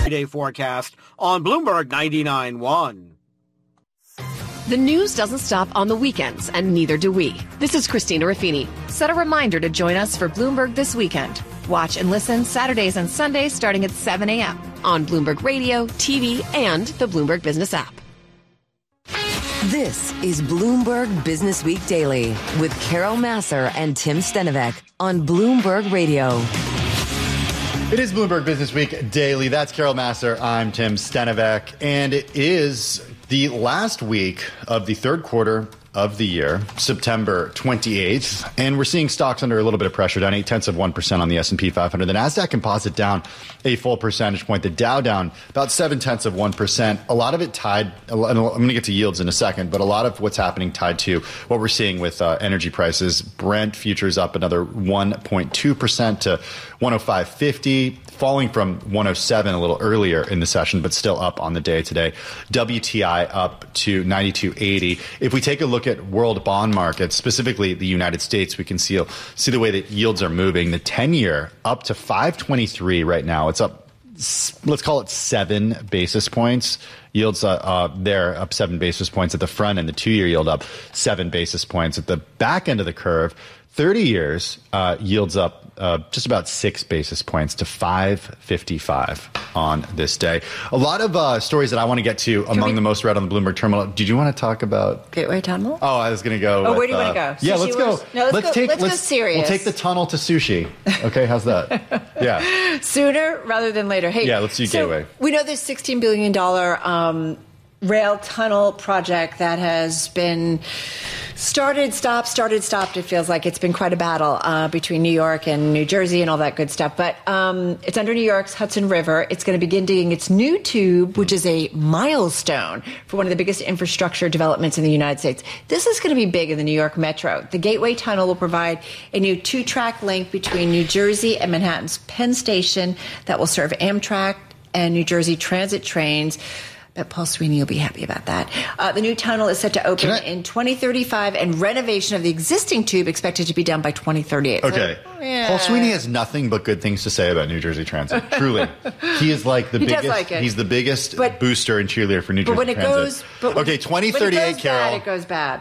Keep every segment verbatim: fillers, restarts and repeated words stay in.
Day forecast on Bloomberg ninety-nine point one. The news doesn't stop on the weekends, and neither do we. This is Christina Raffini. Set a reminder to join us for Bloomberg This Weekend. Watch and listen Saturdays and Sundays starting at seven a.m. on Bloomberg Radio, T V, and the Bloomberg Business app. This is Bloomberg Business Week Daily with Carol Massar and Tim Stenovec on Bloomberg Radio. It is Bloomberg Business Week Daily. That's Carol Massar. I'm Tim Stenovec. And it is the last week of the third quarter of the year, September twenty-eighth. And we're seeing stocks under a little bit of pressure, down eight tenths of one percent on the S and P five hundred. The NASDAQ Composite down a full percentage point. The Dow down about seven tenths of one percent. A lot of it tied, I'm going to get to yields in a second, but a lot of what's happening tied to what we're seeing with uh, energy prices. Brent futures up another one point two percent to one oh five fifty. Falling from one oh seven a little earlier in the session, but still up on the day today. W T I up to ninety-two eighty. If we take a look at world bond markets, specifically the United States, we can see, see the way that yields are moving. The ten-year up to five twenty-three right now. It's up, let's call it seven basis points. Yields uh, uh, there up seven basis points at the front, and the two-year yield up seven basis points at the back end of the curve. thirty years uh, yields up uh, just about six basis points to five fifty-five on this day. A lot of uh, stories that I want to get to among we, the most read on the Bloomberg terminal. Did you want to talk about Gateway Tunnel? Oh, I was going to go. Oh, with, where do you uh, want to go? Yeah, Sushi let's go. Wars? No, let's, let's go. take. Let's, let's go serious. We'll take the tunnel to sushi. Okay, how's that? Yeah. Sooner rather than later. Hey, yeah, let's do so Gateway. We know this sixteen billion dollars um, rail tunnel project that has been started, stopped, started, stopped. It feels like it's been quite a battle uh, between New York and New Jersey and all that good stuff. But um, it's under New York's Hudson River. It's going to begin digging its new tube, which is a milestone for one of the biggest infrastructure developments in the United States. This is going to be big in the New York Metro. The Gateway Tunnel will provide a new two-track link between New Jersey and Manhattan's Penn Station that will serve Amtrak and New Jersey Transit trains. I bet Paul Sweeney will be happy about that. Uh, the new tunnel is set to open I- in twenty thirty-five, and renovation of the existing tube expected to be done by twenty thirty-eight. Okay. So, yeah. Paul Sweeney has nothing but good things to say about New Jersey Transit. Truly. He is like the he biggest, does like it. he's the biggest but, booster and cheerleader for New but Jersey when it Transit. Goes, but okay, twenty thirty-eight, when it goes Carol. Bad, it goes bad.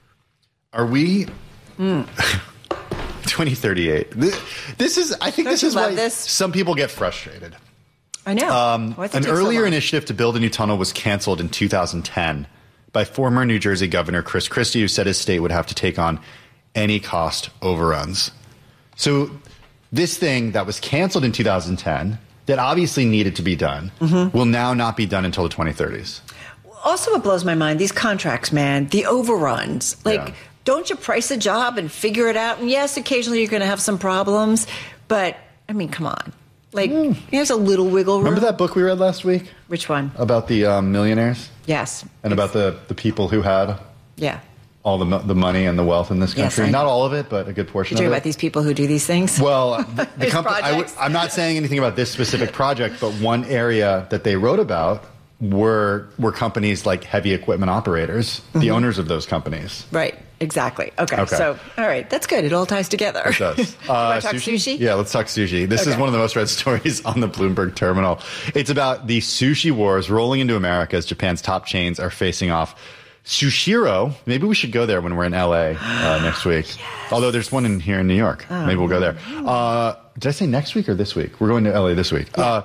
Are we... Mm. twenty thirty-eight. This, this is, I think Don't this is why this? some people get frustrated. I know. Um, an earlier so initiative to build a new tunnel was canceled in two thousand ten by former New Jersey Governor Chris Christie, who said his state would have to take on any cost overruns. So this thing that was canceled in two thousand ten, that obviously needed to be done, mm-hmm. will now not be done until the twenty thirties. Also, what blows my mind, these contracts, man, the overruns. Like, yeah. Don't you price a job and figure it out? And yes, occasionally you're going to have some problems, but, I mean, come on. Like, mm. there's a little wiggle room. Remember that book we read last week? Which one? About the um, millionaires? Yes. And about the, the people who had yeah. all the the money and the wealth in this country. Yes, Not all of it, but a good portion You're of it. You're talking about these people who do these things? Well, the, the company. I w- I'm not saying anything about this specific project, but one area that they wrote about were were companies like heavy equipment operators, the mm-hmm. owners of those companies. Right. Exactly. Okay. okay. So, all right. That's good. It all ties together. It does. Uh, talk sushi? sushi? Yeah, let's talk sushi. This okay. is one of the most read stories on the Bloomberg terminal. It's about the sushi wars rolling into America as Japan's top chains are facing off. Sushiro, maybe we should go there when we're in L A uh, next week. Yes. Although there's one in here in New York. Oh. Maybe we'll go there. Uh, did I say next week or this week? We're going to L A this week. Yeah. Uh,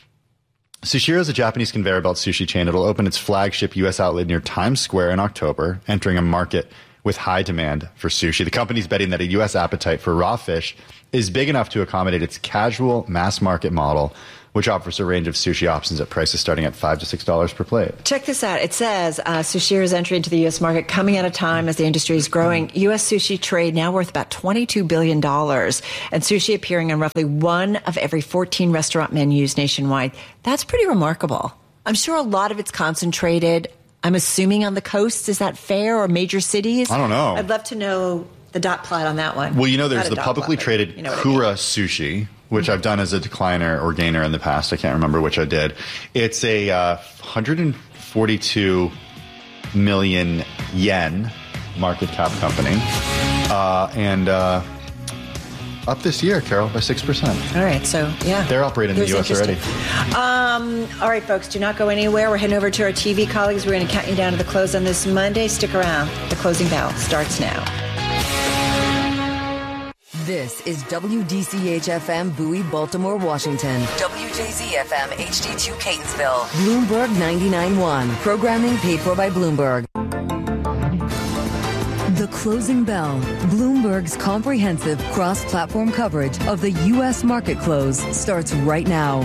Sushiro is a Japanese conveyor belt sushi chain. It'll open its flagship U S outlet near Times Square in October, entering a market with high demand for sushi. The company's betting that a U S appetite for raw fish is big enough to accommodate its casual mass market model, which offers a range of sushi options at prices starting at five to six dollars per plate. Check this out. It says uh, Sushiro's entry into the U S market coming at a time as the industry is growing. U S sushi trade now worth about twenty-two billion dollars, and sushi appearing on roughly one of every fourteen restaurant menus nationwide. That's pretty remarkable. I'm sure a lot of it's concentrated. I'm assuming on the coast. Is that fair? Or major cities? I don't know. I'd love to know the dot plot on that one. Well, you know, there's the publicly plot, traded you know Kura I mean. Sushi, which I've done as a decliner or gainer in the past. I can't remember which I did. It's a uh, one hundred forty-two million yen market cap company. Uh, and uh, up this year, Carol, by six percent. All right, so yeah. They're operating in the U S already. Um, all right, folks, do not go anywhere. We're heading over to our T V colleagues. We're going to count you down to the close on this Monday. Stick around. The closing bell starts now. This is W D C H F M Bowie, Baltimore, Washington. W J Z F M H D two Catonsville. Bloomberg ninety-nine point one. Programming paid for by Bloomberg. The Closing Bell. Bloomberg's comprehensive cross-platform coverage of the U S market close starts right now.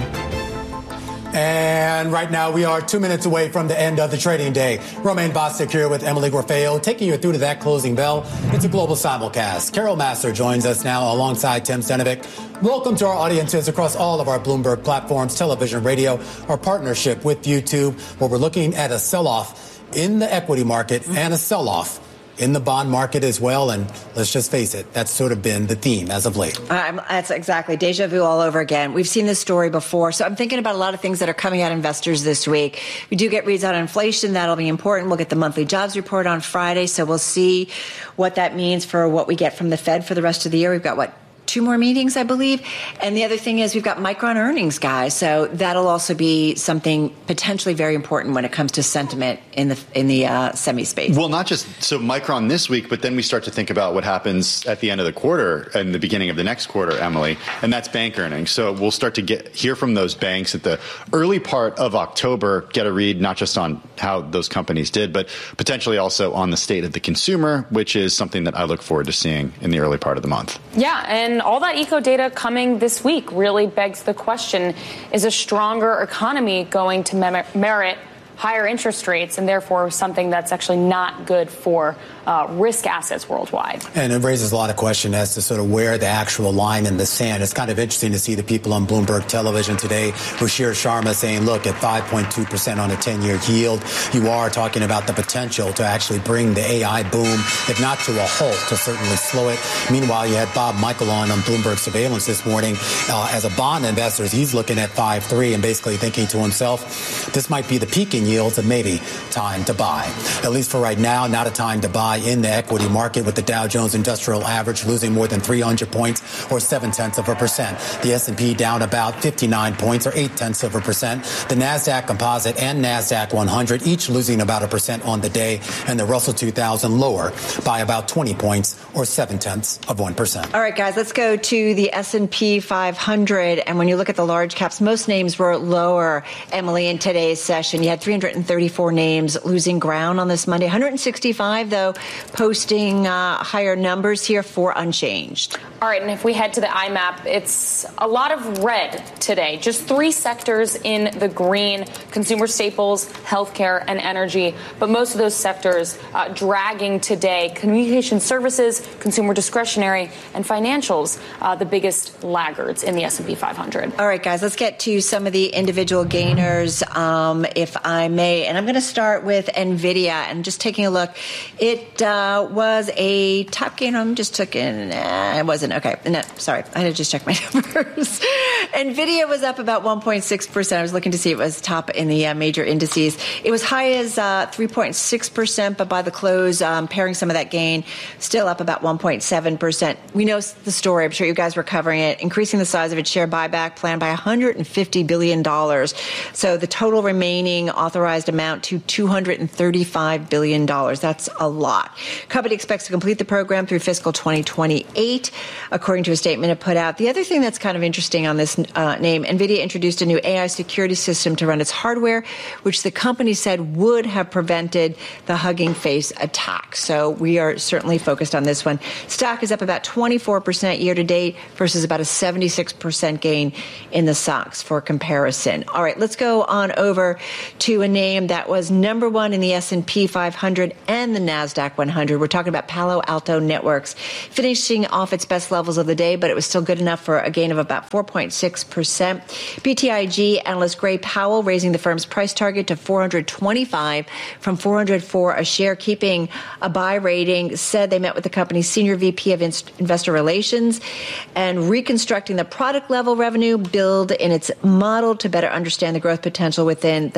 And right now we are two minutes away from the end of the trading day. Romaine Bostick here with Emily Gorfeo, taking you through to that closing bell. It's a global simulcast. Carol Massar joins us now alongside Tim Stenovic. Welcome to our audiences across all of our Bloomberg platforms, television, radio, our partnership with YouTube, where we're looking at a sell-off in the equity market and a sell-off in the bond market as well. And let's just face it, that's sort of been the theme as of late. Um, that's exactly deja vu all over again. We've seen this story before. So I'm thinking about a lot of things that are coming at investors this week. We do get reads on inflation. That'll be important. We'll get the monthly jobs report on Friday. So we'll see what that means for what we get from the Fed for the rest of the year. We've got, what, two more meetings, I believe. And the other thing is we've got Micron earnings, guys. So that'll also be something potentially very important when it comes to sentiment in the in the uh, semi space. Well, not just so Micron this week, but then we start to think about what happens at the end of the quarter and the beginning of the next quarter, Emily, and that's bank earnings. So we'll start to get hear from those banks at the early part of October, get a read not just on how those companies did, but potentially also on the state of the consumer, which is something that I look forward to seeing in the early part of the month. Yeah, and all that eco data coming this week really begs the question, is a stronger economy going to mer- merit higher interest rates and therefore something that's actually not good for uh, risk assets worldwide? And it raises a lot of questions as to sort of where the actual line in the sand. It's kind of interesting to see the people on Bloomberg television today, Ruchir Sharma, saying, look, at five point two percent on a ten-year yield, you are talking about the potential to actually bring the A I boom, if not to a halt, to certainly slow it. Meanwhile, you had Bob Michael on on Bloomberg Surveillance this morning. Uh, as a bond investor, he's looking at five point three and basically thinking to himself, this might be the peak in yields and maybe time to buy. At least for right now, not a time to buy in the equity market, with the Dow Jones Industrial Average losing more than three hundred points or seven tenths of a percent. The S and P down about fifty-nine points or eight tenths of a percent. The NASDAQ Composite and NASDAQ one hundred each losing about a percent on the day, and the Russell two thousand lower by about twenty points or seven tenths of one percent. All right, guys, let's go to the S and P five hundred. And when you look at the large caps, most names were lower, Emily, in today's session. You had three hundred thirty-four names losing ground on this Monday. one hundred sixty-five, though, posting uh, higher numbers here for unchanged. All right, and if we head to the I MAP, it's a lot of red today. Just three sectors in the green: consumer staples, healthcare, and energy. But most of those sectors uh, dragging today: communication services, consumer discretionary, and financials, uh, the biggest laggards in the S and P five hundred. All right, guys, let's get to some of the individual gainers, um, if I may. And I'm going to start with NVIDIA and just taking a look. It uh, was a top gainer. I'm just looking. Nah, it wasn't. Okay. No, sorry. I had to just check my numbers. NVIDIA was up about one point six percent. I was looking to see it was top in the uh, major indices. It was high as uh, three point six percent, but by the close, um, pairing some of that gain, still up about one point seven percent. We know the story. I'm sure you guys were covering it. Increasing the size of its share buyback plan by one hundred fifty billion dollars. So the total remaining authorized amount to two hundred thirty-five billion dollars. That's a lot. Company expects to complete the program through fiscal twenty twenty-eight, according to a statement it put out. The other thing that's kind of interesting on this uh, name, NVIDIA introduced a new A I security system to run its hardware, which the company said would have prevented the Hugging Face attack. So we are certainly focused on this one. Stock is up about twenty-four percent year to date versus about a seventy-six percent gain in the S O X for comparison. All right, let's go on over to a name that was number one in the S and P five hundred and the NASDAQ one hundred. We're talking about Palo Alto Networks, finishing off its best levels of the day, but it was still good enough for a gain of about four point six percent. B T I G analyst Gray Powell raising the firm's price target to four hundred twenty-five from four hundred four a share, keeping a buy rating. Said they met with the company's senior V P of Investor Relations and reconstructing the product level revenue build in its model to better understand the growth potential within the Palo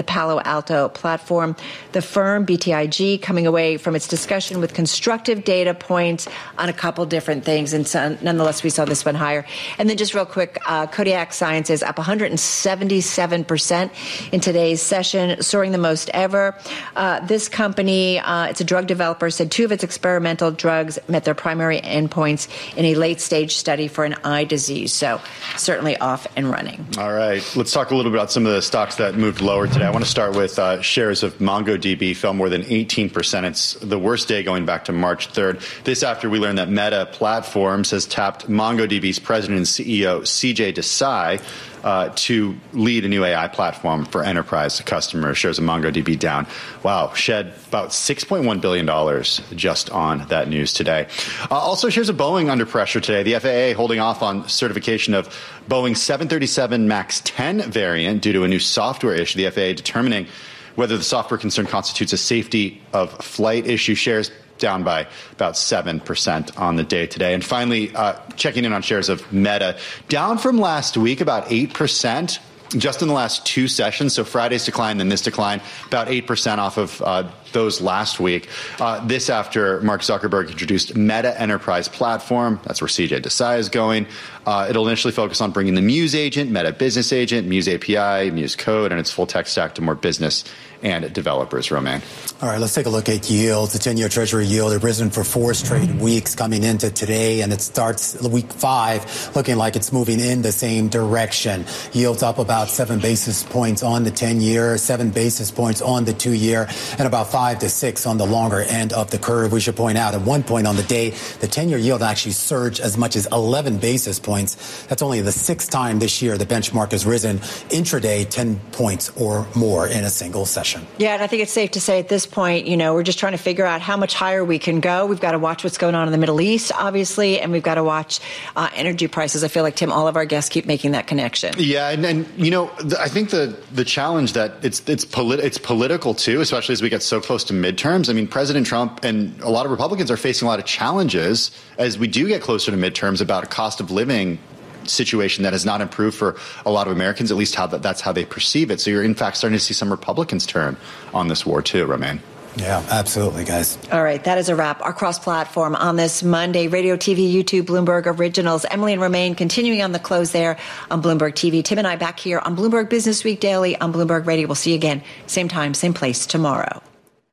Alto platform. The firm, B T I G, coming away from its discussion with constructive data points on a couple different things. And so, nonetheless, we saw this one higher. And then just real quick, uh, Kodiak Sciences up one hundred seventy-seven percent in today's session, soaring the most ever. Uh, this company, uh, it's a drug developer, said two of its experimental drugs met their primary endpoints in a late-stage study for an eye disease. So certainly off and running. All right. Let's talk a little bit about some of the stocks that moved lower today. I want to start with uh, shares of MongoDB fell more than eighteen percent. It's the worst day going back to March third. This after we learned that Meta Platforms has tapped MongoDB's president and C E O, C J Desai, Uh, to lead a new A I platform for enterprise customers. Shares of MongoDB down. Wow, shed about six point one billion dollars just on that news today. Uh, also, shares of Boeing under pressure today. The F A A holding off on certification of Boeing seven thirty-seven MAX ten variant due to a new software issue. The F A A determining whether the software concern constitutes a safety of flight issue. Shares down by about seven percent on the day today. And finally, uh, checking in on shares of Meta, down from last week about eight percent just in the last two sessions. So Friday's decline, then this decline, about eight percent off of uh, those last week. Uh, this after Mark Zuckerberg introduced Meta Enterprise Platform. That's where C J Desai is going. Uh, it'll initially focus on bringing the Muse agent, Meta Business Agent, Muse A P I, Muse Code, and its full tech stack to more business and developers. Romain. All right, let's take a look at yields. The ten-year Treasury yield has risen for four straight weeks coming into today, and it starts week five looking like it's moving in the same direction. Yields up about seven basis points on the ten-year, seven basis points on the two-year, and about five to six on the longer end of the curve. We should point out at one point on the day, the ten-year yield actually surged as much as eleven basis points. That's only the sixth time this year the benchmark has risen intraday ten points or more in a single session. Yeah, and I think it's safe to say at this point, you know, we're just trying to figure out how much higher we can go. We've got to watch what's going on in the Middle East, obviously, and we've got to watch uh, energy prices. I feel like, Tim, all of our guests keep making that connection. Yeah, and, and you know, I think the the challenge that it's it's, polit- it's political, too, especially as we get so close to midterms. I mean, President Trump and a lot of Republicans are facing a lot of challenges as we do get closer to midterms about a cost of living situation that has not improved for a lot of Americans, at least how that, that's how they perceive it. So you're in fact starting to see some Republicans turn on this war too, Romain. Yeah, absolutely, guys. All right, that is a wrap. Our cross-platform on this Monday, radio, T V, YouTube, Bloomberg Originals. Emily and Romain continuing on the close there on Bloomberg T V. Tim and I back here on Bloomberg Business Week Daily on Bloomberg Radio. We'll see you again, same time, same place tomorrow.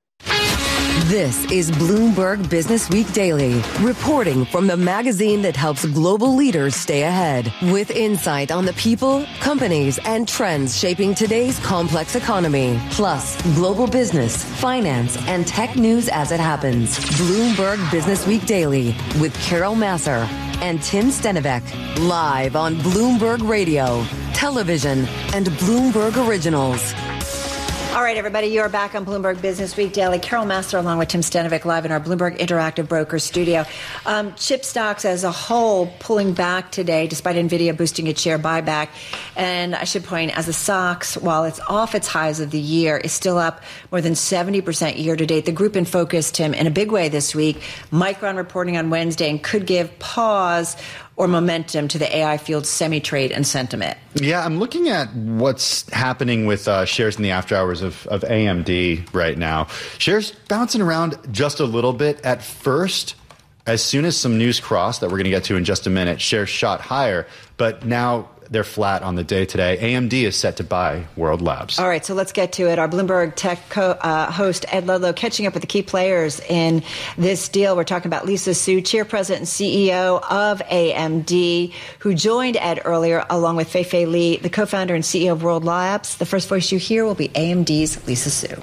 This is Bloomberg Business Week Daily, reporting from the magazine that helps global leaders stay ahead, with insight on the people, companies, and trends shaping today's complex economy, plus global business, finance, and tech news as it happens. Bloomberg Business Week Daily with Carol Massar and Tim Stenivek, live on Bloomberg Radio, television, and Bloomberg Originals. All right, everybody, you're back on Bloomberg Business Week Daily. Carol Massar along with Tim Stenivek live in our Bloomberg Interactive Brokers studio. Um, chip stocks as a whole pulling back today despite NVIDIA boosting its share buyback. And I should point, as the S O X, while it's off its highs of the year, is still up more than seventy percent year to date. The group in focus, Tim, in a big way this week. Micron reporting on Wednesday and could give pause or momentum to the A I-fueled semi-trade and sentiment. Yeah, I'm looking at what's happening with uh, shares in the after hours of, of A M D right now. Shares bouncing around just a little bit at first. As soon as some news crossed that we're going to get to in just a minute, shares shot higher, but now they're flat on the day today. A M D is set to buy World Labs. All right, so let's get to it. Our Bloomberg Tech co- uh, host, Ed Ludlow, catching up with the key players in this deal. We're talking about Lisa Su, Chair, President, and C E O of A M D, who joined Ed earlier, along with Fei Fei Li, the co-founder and C E O of World Labs. The first voice you hear will be A M D's Lisa Su.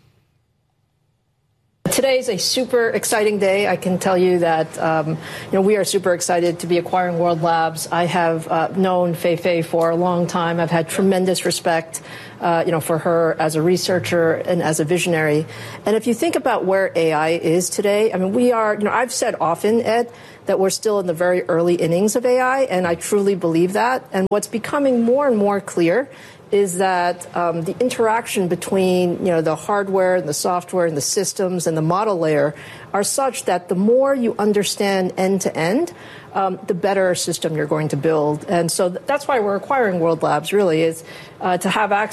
Today is a super exciting day. I can tell you that um, you know we are super excited to be acquiring World Labs. I have uh, known Fei Fei for a long time. I've had tremendous respect, uh, you know, for her as a researcher and as a visionary. And if you think about where A I is today, I mean, we are. You know, I've said often, Ed, that we're still in the very early innings of A I, and I truly believe that. And what's becoming more and more clear is that um, the interaction between, you know, the hardware and the software and the systems and the model layer are such that the more you understand end to end, um, the better system you're going to build. And so th- that's why we're acquiring World Labs, really, is uh, to have access